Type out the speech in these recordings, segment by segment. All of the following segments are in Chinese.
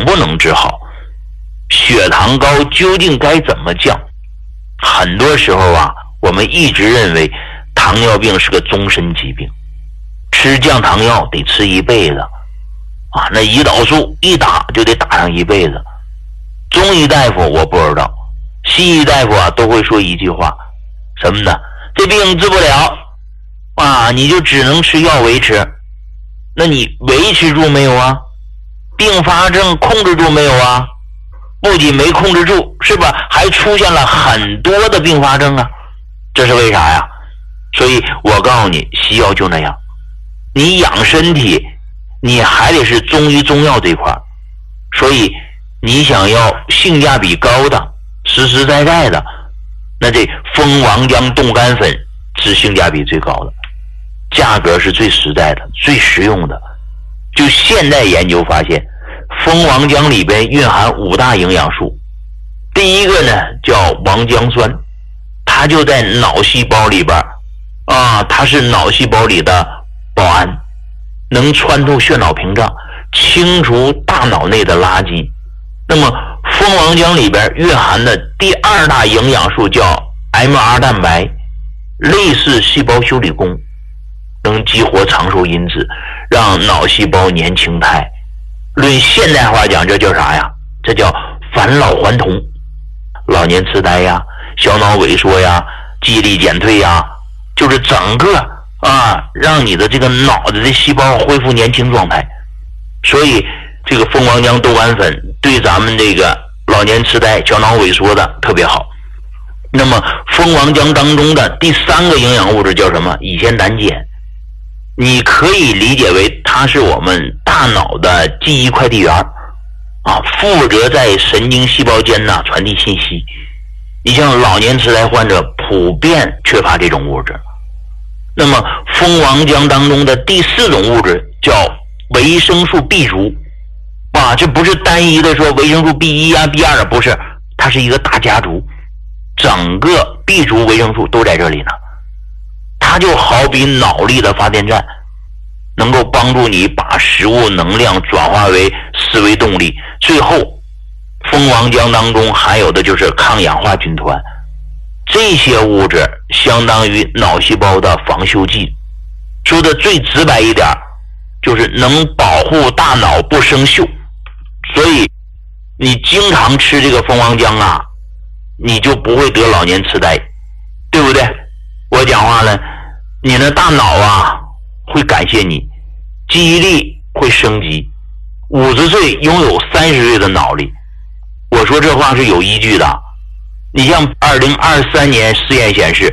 不能治好？血糖高究竟该怎么降？很多时候啊，我们一直认为糖尿病是个终身疾病，吃降糖药得吃一辈子啊，那胰岛素一打就得打上一辈子。中医大夫我不知道，西医大夫啊都会说一句话，什么呢？这病治不了啊，你就只能吃药维持。那你维持住没有啊？并发症控制住没有啊？不仅没控制住，是吧？还出现了很多的并发症啊，这是为啥呀？所以我告诉你，西药就那样，你养身体，你还得是中医中药这块，所以你想要性价比高的、实实在在的，那这蜂王浆冻干粉是性价比最高的，价格是最实在的、最实用的。就现代研究发现，蜂王浆里边蕴含5大营养素。第一个呢叫王浆酸，它就在脑细胞里边啊，它是脑细胞里的保安，能穿透血脑屏障，清除大脑内的垃圾。那么蜂王浆里边蕴含的第2大营养素叫 MR 蛋白，类似细胞修理工，能激活长寿因子，让脑细胞年轻态。论现代话讲，这叫啥呀？这叫返老还童。老年痴呆呀，小脑萎缩呀，记忆力减退呀，就是整个啊，让你的这个脑子的细胞恢复年轻状态。所以这个蜂王浆豆苷粉对咱们这个老年痴呆、小脑萎缩的特别好。那么蜂王浆当中的第3个营养物质叫什么？乙酰胆碱。你可以理解为它是我们大脑的记忆快递员啊，负责在神经细胞间呢传递信息。你像老年痴呆患者普遍缺乏这种物质。那么蜂王浆当中的第4种物质叫维生素 B 族啊，这不是单一的说维生素 B1 啊 B2 啊，不是，它是一个大家族，整个 B 族维生素都在这里呢。它就好比脑力的发电站，能够帮助你把食物能量转化为思维动力。最后蜂王浆当中含有的就是抗氧化军团，这些物质相当于脑细胞的防锈剂。说的最直白一点，就是能保护大脑不生锈。所以你经常吃这个蜂王浆啊，你就不会得老年痴呆，对不对？我讲话了，你的大脑啊会感谢你，记忆力会升级，50岁拥有30岁的脑力。我说这话是有依据的。你像2023年实验显示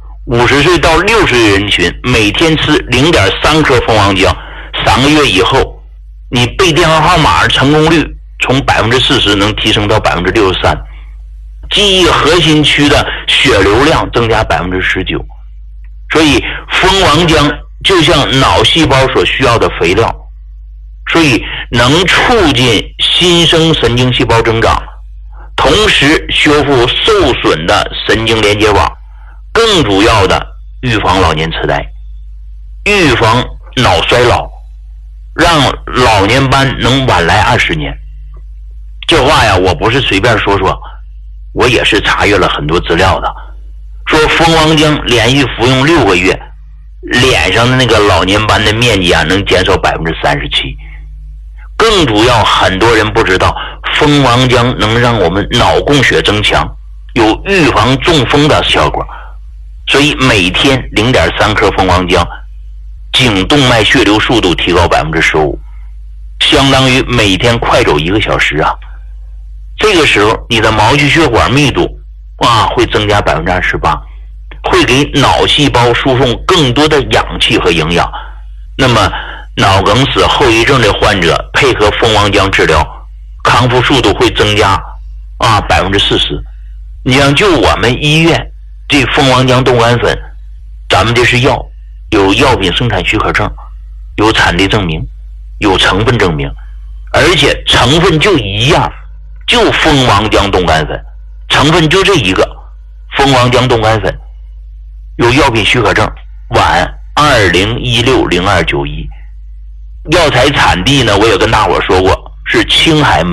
，50岁到60岁人群每天吃 0.3 克蜂王浆，3个月以后，你背电话号码成功率从 40% 能提升到 63%， 记忆核心区的血流量增加 19%。所以蜂王浆就像脑细胞所需要的肥料，所以能促进新生神经细胞增长，同时修复受损的神经连接网，更主要的预防老年痴呆，预防脑衰老，让老年斑能晚来20年。这话呀，我不是随便说说，我也是查阅了很多资料的。说蜂王浆连续服用6个月，脸上的那个老年斑的面积啊能减少 37%。更主要，很多人不知道蜂王浆能让我们脑供血增强，有预防中风的效果。所以每天 0.3 克蜂王浆，颈动脉血流速度提高 15%， 相当于每天快走1个小时啊。这个时候你的毛细血管密度会增加 28%， 会给脑细胞输送更多的氧气和营养。那么脑梗死后遗症的患者配合蜂王浆治疗，康复速度会增加40%。你像就我们医院这蜂王浆冻干粉，咱们这是药，有药品生产许可证，有产地证明，有成分证明，而且成分就一样，就蜂王浆冻干粉，成分就这一个，蜂王浆冻干粉，有药品许可证，皖20160291。药材产地呢，我也跟大伙说过，是青海